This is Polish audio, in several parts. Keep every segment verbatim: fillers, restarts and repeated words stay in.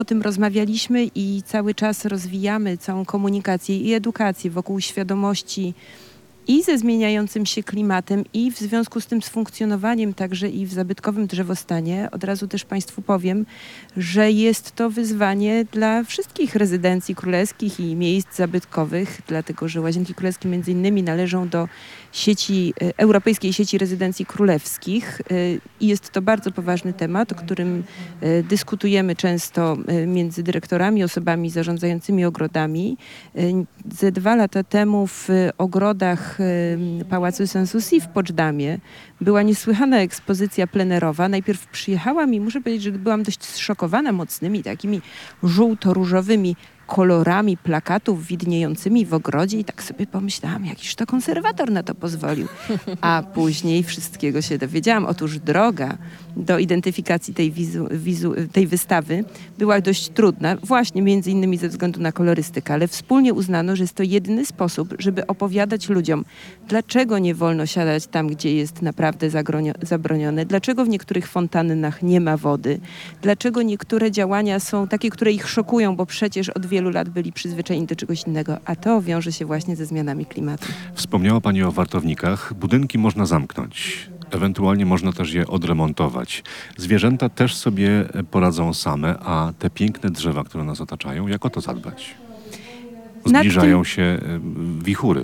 O tym rozmawialiśmy i cały czas rozwijamy całą komunikację i edukację wokół świadomości i ze zmieniającym się klimatem, i w związku z tym z funkcjonowaniem także i w zabytkowym drzewostanie. Od razu też Państwu powiem, że jest to wyzwanie dla wszystkich rezydencji królewskich i miejsc zabytkowych, dlatego że Łazienki Królewskie między innymi należą do sieci, Europejskiej Sieci Rezydencji Królewskich i jest to bardzo poważny temat, o którym dyskutujemy często między dyrektorami, osobami zarządzającymi ogrodami. Ze dwa lata temu w ogrodach Pałacu Sanssouci w Poczdamie była niesłychana ekspozycja plenerowa. Najpierw przyjechałam i muszę powiedzieć, że byłam dość zszokowana mocnymi takimi żółto-różowymi kolorami plakatów widniejącymi w ogrodzie i tak sobie pomyślałam, jakiż to konserwator na to pozwolił. A później wszystkiego się dowiedziałam. Otóż droga do identyfikacji tej, wizu, wizu, tej wystawy była dość trudna, właśnie między innymi ze względu na kolorystykę, ale wspólnie uznano, że jest to jedyny sposób, żeby opowiadać ludziom, dlaczego nie wolno siadać tam, gdzie jest naprawdę zabronione, dlaczego w niektórych fontannach nie ma wody, dlaczego niektóre działania są takie, które ich szokują, bo przecież od wielu lat byli przyzwyczajeni do czegoś innego, a to wiąże się właśnie ze zmianami klimatu. Wspomniała Pani o wartownikach. Budynki można zamknąć. Ewentualnie można też je odremontować. Zwierzęta też sobie poradzą same, a te piękne drzewa, które nas otaczają, jak o to zadbać? Zbliżają tym... się wichury.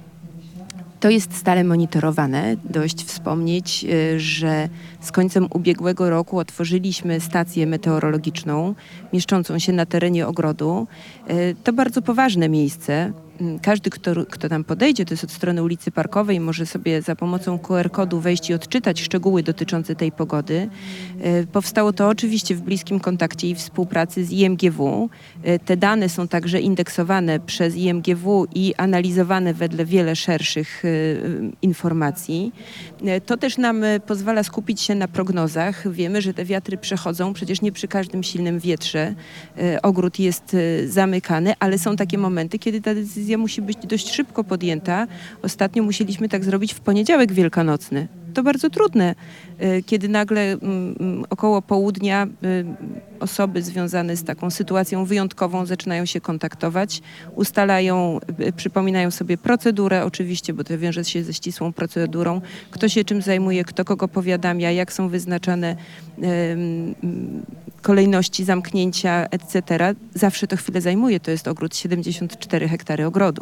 To jest stale monitorowane. Dość wspomnieć, że z końcem ubiegłego roku otworzyliśmy stację meteorologiczną mieszczącą się na terenie ogrodu. To bardzo poważne miejsce. Każdy, kto, kto tam podejdzie, to jest od strony ulicy Parkowej, może sobie za pomocą Q R kodu wejść i odczytać szczegóły dotyczące tej pogody. Powstało to oczywiście w bliskim kontakcie i współpracy z I M G W. Te dane są także indeksowane przez I M G W i analizowane wedle wiele szerszych informacji. To też nam pozwala skupić się na prognozach. Wiemy, że te wiatry przechodzą, przecież nie przy każdym silnym wietrze ogród jest zamykany, ale są takie momenty, kiedy ta decyzja musi być dość szybko podjęta. Ostatnio musieliśmy tak zrobić w poniedziałek wielkanocny. To bardzo trudne, kiedy nagle około południa osoby związane z taką sytuacją wyjątkową zaczynają się kontaktować, ustalają, przypominają sobie procedurę oczywiście, bo to wiąże się ze ścisłą procedurą, kto się czym zajmuje, kto kogo powiadamia, jak są wyznaczane kolejności zamknięcia, et cetera. Zawsze to chwilę zajmuje. To jest ogród siedemdziesiąt cztery hektary ogrodu.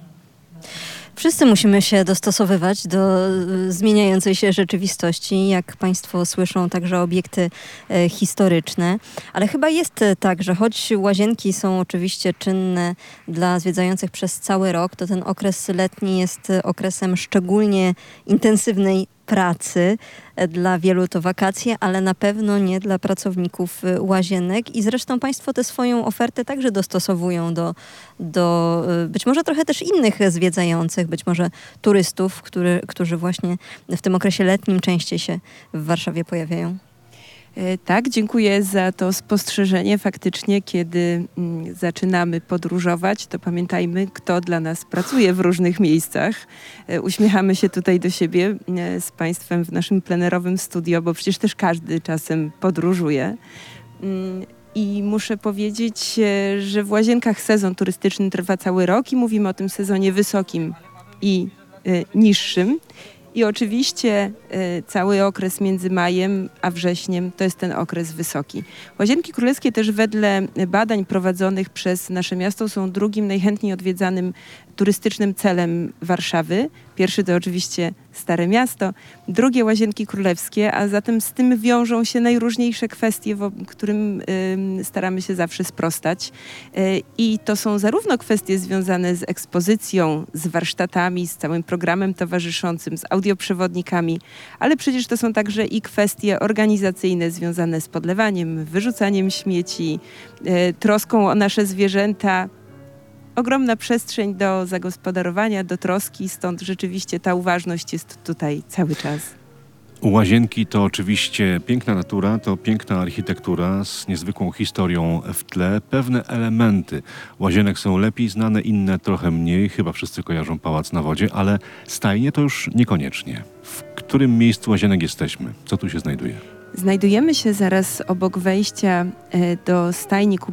Wszyscy musimy się dostosowywać do zmieniającej się rzeczywistości. Jak Państwo słyszą, także obiekty e, historyczne. Ale chyba jest tak, że choć łazienki są oczywiście czynne dla zwiedzających przez cały rok, to ten okres letni jest okresem szczególnie intensywnej pracy. Dla wielu to wakacje, ale na pewno nie dla pracowników łazienek. I zresztą Państwo tę swoją ofertę także dostosowują do, do być może trochę też innych zwiedzających, być może turystów, który, którzy właśnie w tym okresie letnim częściej się w Warszawie pojawiają. Tak, dziękuję za to spostrzeżenie. Faktycznie, kiedy mm, zaczynamy podróżować, to pamiętajmy, kto dla nas pracuje w różnych miejscach. E, uśmiechamy się tutaj do siebie e, z Państwem w naszym plenerowym studio, bo przecież też każdy czasem podróżuje. Mm, I muszę powiedzieć, e, że w Łazienkach sezon turystyczny trwa cały rok i mówimy o tym sezonie wysokim i e, niższym. I oczywiście y, cały okres między majem a wrześniem to jest ten okres wysoki. Łazienki Królewskie też wedle badań prowadzonych przez nasze miasto są drugim najchętniej odwiedzanym turystycznym celem Warszawy. Pierwszy to oczywiście Stare Miasto, drugie Łazienki Królewskie, a zatem z tym wiążą się najróżniejsze kwestie, w którym y, staramy się zawsze sprostać. Y, I to są zarówno kwestie związane z ekspozycją, z warsztatami, z całym programem towarzyszącym, z audioprzewodnikami, ale przecież to są także i kwestie organizacyjne związane z podlewaniem, wyrzucaniem śmieci, y, troską o nasze zwierzęta. Ogromna przestrzeń do zagospodarowania, do troski, stąd rzeczywiście ta uważność jest tutaj cały czas. Łazienki to oczywiście piękna natura, to piękna architektura z niezwykłą historią w tle. Pewne elementy łazienek są lepiej znane, inne trochę mniej. Chyba wszyscy kojarzą Pałac na Wodzie, ale stajnie to już niekoniecznie. W którym miejscu łazienek jesteśmy? Co tu się znajduje? Znajdujemy się zaraz obok wejścia e, do stajni